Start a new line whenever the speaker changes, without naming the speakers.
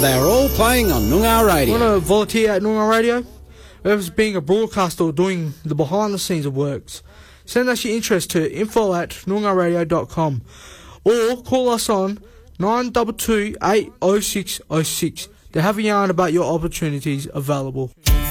They are all playing on Noongar Radio.
Want to volunteer at Noongar Radio? Whether it's being a broadcaster or doing the behind the scenes of works, send us your interest to info@noongarradio.com or call us on 922 80606 to have a yarn about your opportunities available.